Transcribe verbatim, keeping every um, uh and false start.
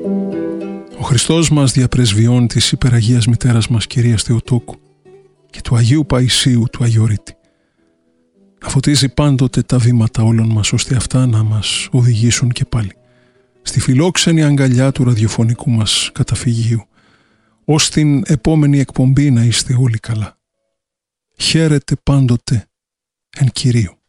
Ο Χριστός μας διαπρεσβειών της υπεραγίας μητέρας μας Κυρίας Θεοτόκου και του Αγίου Παϊσίου του Αγιορείτη να φωτίζει πάντοτε τα βήματα όλων μας, ώστε αυτά να μας οδηγήσουν και πάλι στη φιλόξενη αγκαλιά του ραδιοφωνικού μας καταφυγίου, ως την επόμενη εκπομπή να είστε όλοι καλά. Χαίρετε πάντοτε εν Κυρίου.